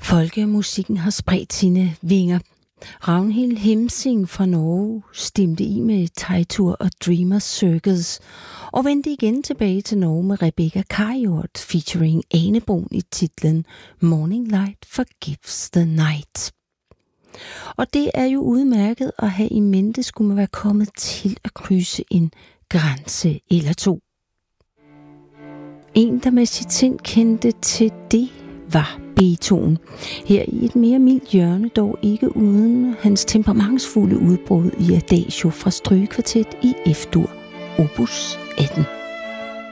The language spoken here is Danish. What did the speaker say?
Folkemusikken har spredt sine vinger. Ragnhild Hemsing fra Norge stemte i med Teitur og Dreamers Circus og vendte igen tilbage til Norge med Rebecca Karjort featuring Anebrun i titlen Morning Light Forgives the Night. Og det er jo udmærket at have i mente, skulle man være kommet til at krydse en grænse eller to. En, der med sit sind kendte til det, var Beethoven. Her i et mere mildt hjørne, dog ikke uden hans temperamentsfulde udbrud i Adagio fra Strygekvartet i F-dur, opus 18.